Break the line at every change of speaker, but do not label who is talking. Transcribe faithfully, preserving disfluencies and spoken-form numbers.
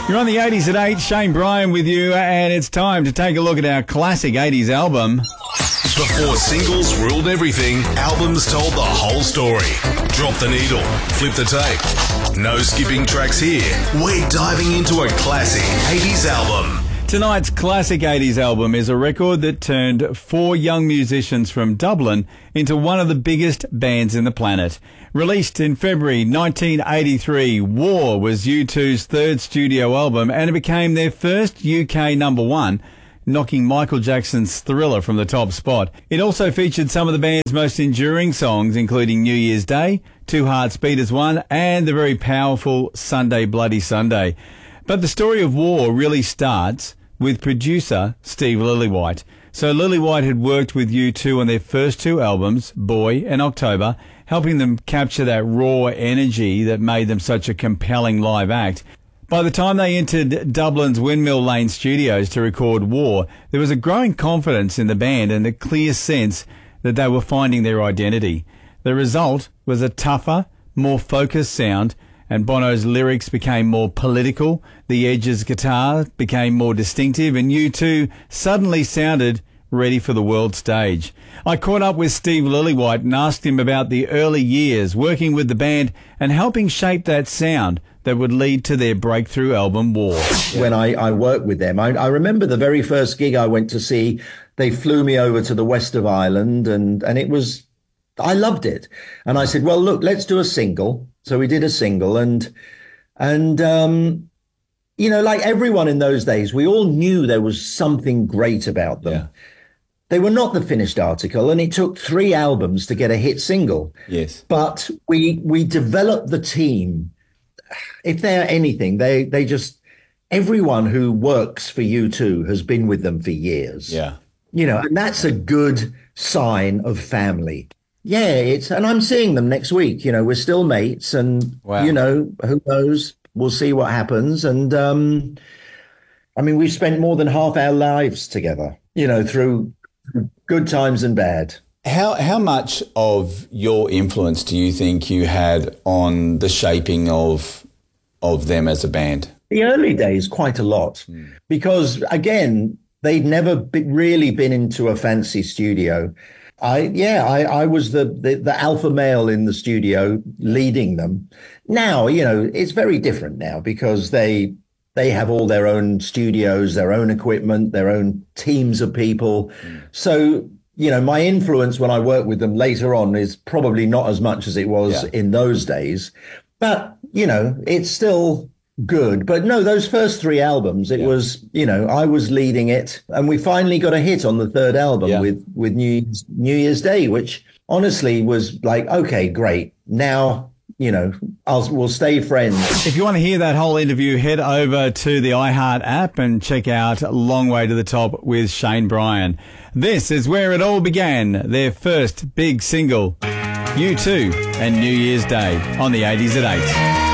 You're on the eighties at eight, Shane Bryan with you, and it's time to take a look at our classic eighties album.
Before singles ruled everything, albums told the whole story. Drop the needle, flip the tape. No skipping tracks here. We're diving into a classic eighties album.
Tonight's classic eighties album is a record that turned four young musicians from Dublin into one of the biggest bands in the planet. Released in February nineteen eighty-three, War was U two's third studio album, and it became their first U K number one, knocking Michael Jackson's Thriller from the top spot. It also featured some of the band's most enduring songs, including New Year's Day, Two Hearts Beat as One, and the very powerful Sunday Bloody Sunday. But the story of War really starts with producer Steve Lillywhite. So Lillywhite had worked with U two on their first two albums, Boy and October, helping them capture that raw energy that made them such a compelling live act. By the time they entered Dublin's Windmill Lane studios to record War, there was a growing confidence in the band and a clear sense that they were finding their identity. The result was a tougher, more focused sound, and Bono's lyrics became more political, the Edge's guitar became more distinctive, and U two suddenly sounded ready for the world stage. I caught up with Steve Lillywhite and asked him about the early years working with the band and helping shape that sound that would lead to their breakthrough album, War.
When I, I worked with them, I, I remember the very first gig I went to see, they flew me over to the west of Ireland, and, and it was, I loved it. And I said, well, look, let's do a single. So we did a single, and, and, um, you know, like everyone in those days, we all knew there was something great about them. Yeah. They were not the finished article, and it took three albums to get a hit single.
Yes.
But we, we developed the team. If they're anything, they, they just, everyone who works for U two has been with them for years.
Yeah.
You know, and that's a good sign of family. Yeah, it's, and I'm seeing them next week. You know, we're still mates, and, wow. you know, who knows? We'll see what happens. And, um, I mean, we've spent more than half our lives together, you know, through good times and bad.
How how much of your influence do you think you had on the shaping of of them as a band?
The early days, quite a lot, mm. because, again, they'd never be, really been into a fancy studio. I yeah, I, I was the, the, the alpha male in the studio leading them. Now, you know, it's very different now because they they have all their own studios, their own equipment, their own teams of people. Mm. So, you know, my influence when I work with them later on is probably not as much as it was yeah. in those days. But, you know, it's still good. But no, those first three albums, it yeah. was, you know, I was leading it, and we finally got a hit on the third album yeah. with, with New Year's, New Year's Day, which honestly was like, okay, great. Now, you know, I'll, we'll stay friends.
If you want to hear that whole interview, head over to the iHeart app and check out Long Way to the Top with Shane Bryan. This is where it all began, their first big single, U two and New Year's Day on the eighties at eight.